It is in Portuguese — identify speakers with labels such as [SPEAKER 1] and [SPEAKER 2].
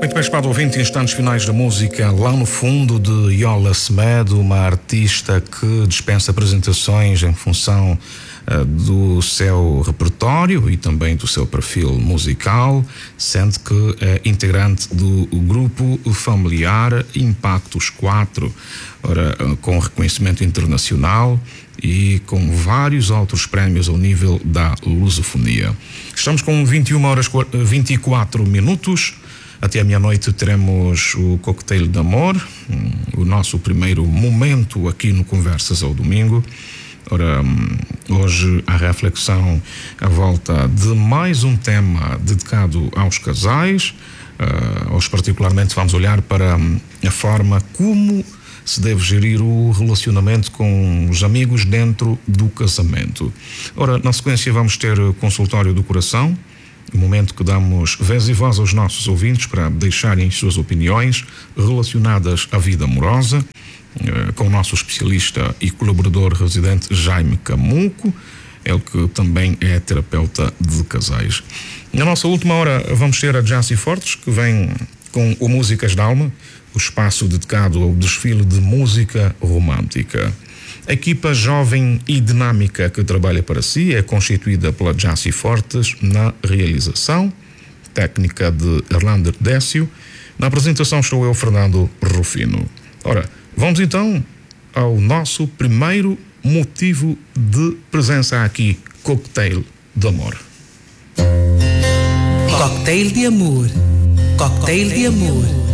[SPEAKER 1] Muito bem, estimado ouvinte, instantes finais da música Lá no Fundo, de Yola Semedo, uma artista que dispensa apresentações em função do seu repertório e também do seu perfil musical, sendo que é integrante do grupo familiar Impactos 4, ora, com reconhecimento internacional e com vários outros prémios ao nível da lusofonia. Estamos com 21 horas 24 minutos. Até a meia-noite teremos o Cocktail de Amor, o nosso primeiro momento aqui no Conversas ao Domingo. Ora, hoje a reflexão à volta de mais um tema dedicado aos casais. Hoje particularmente vamos olhar para a forma como se deve gerir o relacionamento com os amigos dentro do casamento. Ora, na sequência vamos ter o consultório do coração, o momento que damos vez e voz aos nossos ouvintes para deixarem suas opiniões relacionadas à vida amorosa, com o nosso especialista e colaborador residente Jaime Camuco, ele que também é terapeuta de casais. Na nossa última hora vamos ter a Jaci Fortes, que vem com o Músicas da Alma, o espaço dedicado ao desfile de música romântica. A equipa jovem e dinâmica que trabalha para si é constituída pela Jaci Fortes na realização, técnica de Erlander Décio. Na apresentação estou eu, Fernando Rufino. Ora, vamos então ao nosso primeiro motivo de presença aqui, Cocktail de Amor.
[SPEAKER 2] Cocktail de Amor. Cocktail de Amor.